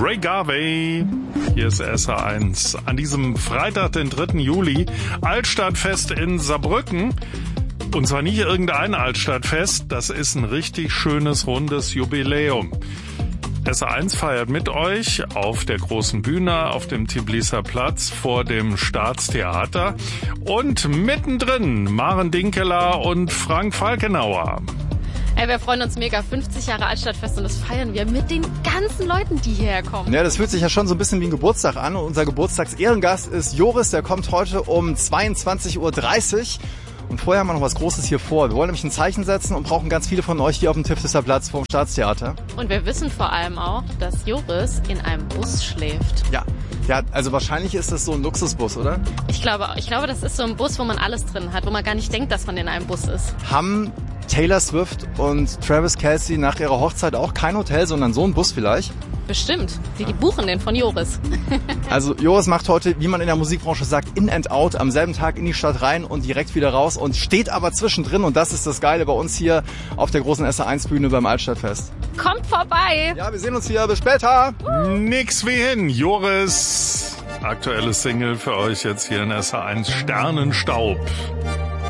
Ray Garvey. Hier ist SR1. An diesem Freitag, den 3. Juli, Altstadtfest in Saarbrücken. Und zwar nicht irgendein Altstadtfest, das ist ein richtig schönes, rundes Jubiläum. SR1 feiert mit euch auf der großen Bühne auf dem Tbilliser Platz vor dem Staatstheater und mittendrin Maren Dinkeler und Frank Falkenauer. Ey, wir freuen uns mega. 50 Jahre Altstadtfest und das feiern wir mit den ganzen Leuten, die hierher kommen. Ja, das fühlt sich ja schon so ein bisschen wie ein Geburtstag an. Und unser Geburtstagsehrengast ist Joris, der kommt heute um 22:30 Uhr. Und vorher haben wir noch was Großes hier vor. Wir wollen nämlich ein Zeichen setzen und brauchen ganz viele von euch hier auf dem Tbilliser Platz vor dem Staatstheater. Und wir wissen vor allem auch, dass Joris in einem Bus schläft. Ja, also wahrscheinlich ist das so ein Luxusbus, oder? Ich glaube, das ist so ein Bus, wo man alles drin hat, wo man gar nicht denkt, dass man in einem Bus ist. Haben Taylor Swift und Travis Kelce nach ihrer Hochzeit auch kein Hotel, sondern so einen Bus vielleicht? Bestimmt. Die buchen den von Joris. Also Joris macht heute, wie man in der Musikbranche sagt, in and out, am selben Tag in die Stadt rein und direkt wieder raus und steht aber zwischendrin. Und das ist das Geile bei uns hier auf der großen SR1-Bühne beim Altstadtfest. Kommt vorbei! Ja, wir sehen uns hier. Bis später! Nix wie hin. Joris, aktuelles Single für euch jetzt hier in SR1 Sternenstaub.